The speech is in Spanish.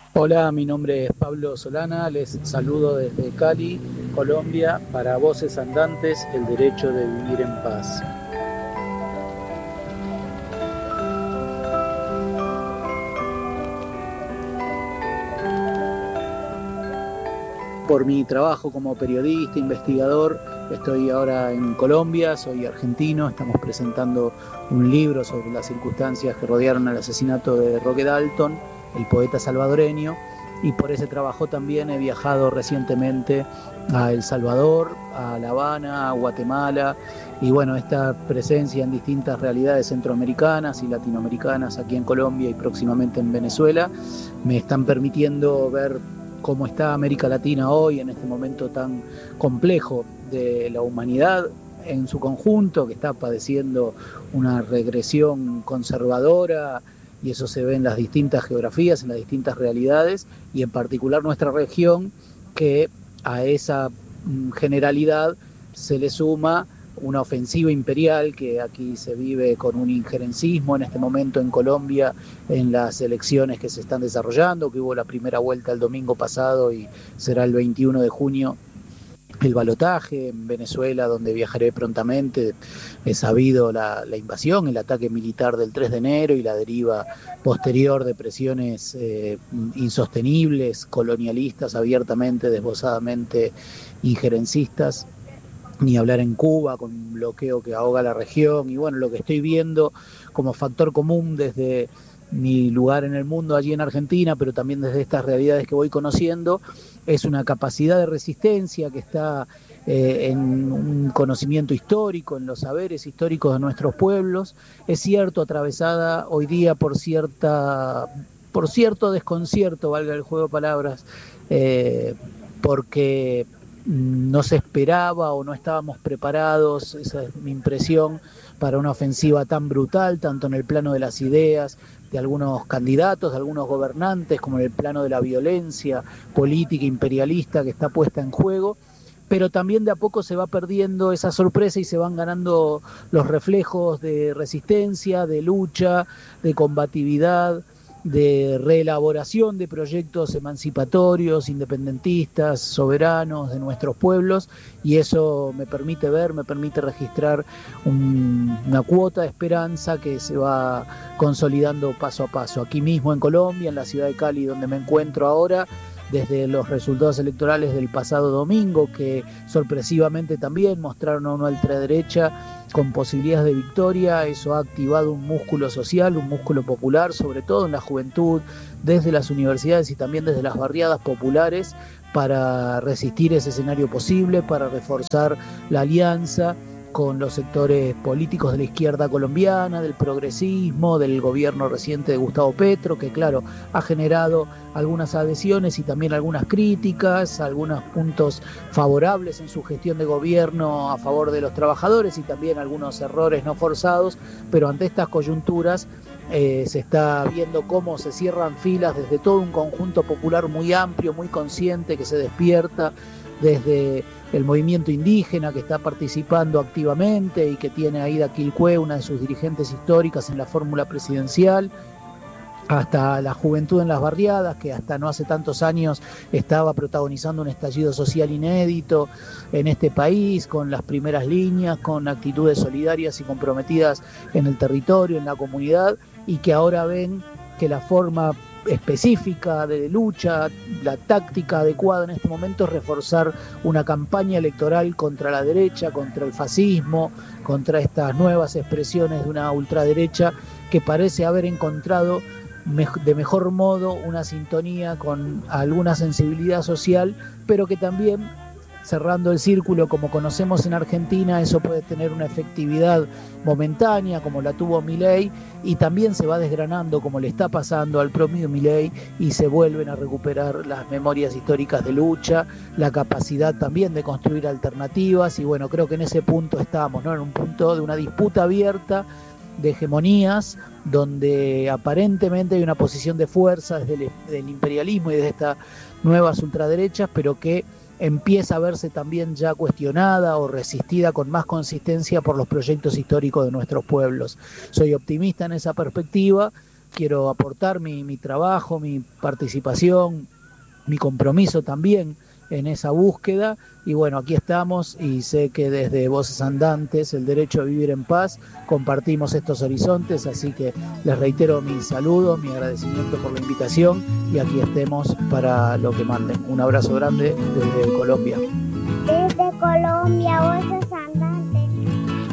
Hola, mi nombre es Pablo Solana, les saludo desde Cali, Colombia, para Voces Andantes, el derecho de vivir en paz. Por mi trabajo como periodista, investigador, estoy ahora en Colombia, soy argentino, estamos presentando un libro sobre las circunstancias que rodearon el asesinato de Roque Dalton, el poeta salvadoreño, y por ese trabajo también he viajado recientemente a El Salvador, a La Habana, a Guatemala, y bueno, esta presencia en distintas realidades centroamericanas y latinoamericanas aquí en Colombia y próximamente en Venezuela me están permitiendo ver cómo está América Latina hoy en este momento tan complejo de la humanidad en su conjunto, que está padeciendo una regresión conservadora, y eso se ve en las distintas geografías, en las distintas realidades, y en particular nuestra región, que a esa generalidad se le suma una ofensiva imperial que aquí se vive con un injerencismo en este momento en Colombia, en las elecciones que se están desarrollando, que hubo la primera vuelta el domingo pasado y será el 21 de junio el balotaje. En Venezuela, donde viajaré prontamente, he sabido la invasión, el ataque militar del 3 de enero y la deriva posterior de presiones insostenibles, colonialistas, abiertamente, desbosadamente injerencistas. Ni hablar en Cuba, con un bloqueo que ahoga la región. Y bueno, lo que estoy viendo como factor común desde mi lugar en el mundo allí en Argentina, pero también desde estas realidades que voy conociendo, es una capacidad de resistencia que está en un conocimiento histórico, en los saberes históricos de nuestros pueblos. Es cierto, atravesada hoy día por cierto desconcierto, valga el juego de palabras, eh, porque no se esperaba o no estábamos preparados, esa es mi impresión, para una ofensiva tan brutal, tanto en el plano de las ideas de algunos candidatos, de algunos gobernantes, como en el plano de la violencia política imperialista que está puesta en juego. Pero también de a poco se va perdiendo esa sorpresa y se van ganando los reflejos de resistencia, de lucha, de combatividad, de reelaboración de proyectos emancipatorios, independentistas, soberanos de nuestros pueblos, y eso me permite ver, me permite registrar una cuota de esperanza que se va consolidando paso a paso. Aquí mismo en Colombia, en la ciudad de Cali, donde me encuentro ahora, desde los resultados electorales del pasado domingo, que sorpresivamente también mostraron a una ultraderecha con posibilidades de victoria. Eso ha activado un músculo social, un músculo popular, sobre todo en la juventud, desde las universidades y también desde las barriadas populares, para resistir ese escenario posible, para reforzar la alianza con los sectores políticos de la izquierda colombiana, del progresismo, del gobierno reciente de Gustavo Petro, que claro, ha generado algunas adhesiones y también algunas críticas, algunos puntos favorables en su gestión de gobierno a favor de los trabajadores y también algunos errores no forzados, pero ante estas coyunturas se está viendo cómo se cierran filas desde todo un conjunto popular muy amplio, muy consciente, que se despierta desde el movimiento indígena, que está participando activamente y que tiene a Ida Quilcue, una de sus dirigentes históricas, en la fórmula presidencial, hasta la juventud en las barriadas, que hasta no hace tantos años estaba protagonizando un estallido social inédito en este país, con las primeras líneas, con actitudes solidarias y comprometidas en el territorio, en la comunidad, y que ahora ven que la forma específica de lucha, la táctica adecuada en este momento es reforzar una campaña electoral contra la derecha, contra el fascismo, contra estas nuevas expresiones de una ultraderecha que parece haber encontrado de mejor modo una sintonía con alguna sensibilidad social, pero que también, cerrando el círculo como conocemos en Argentina, eso puede tener una efectividad momentánea como la tuvo Milei, y también se va desgranando como le está pasando al propio Milei, y se vuelven a recuperar las memorias históricas de lucha, la capacidad también de construir alternativas. Y bueno, creo que en ese punto estamos, ¿no? En un punto de una disputa abierta de hegemonías, donde aparentemente hay una posición de fuerza desde el imperialismo y desde estas nuevas ultraderechas, pero que empieza a verse también ya cuestionada o resistida con más consistencia por los proyectos históricos de nuestros pueblos. Soy optimista en esa perspectiva, quiero aportar mi trabajo, mi participación, mi compromiso también en esa búsqueda. Y bueno, aquí estamos y sé que desde Voces Andantes, el derecho a vivir en paz, compartimos estos horizontes, así que les reitero mi saludo, mi agradecimiento por la invitación y aquí estemos para lo que manden. Un abrazo grande desde Colombia. Desde Colombia, Voces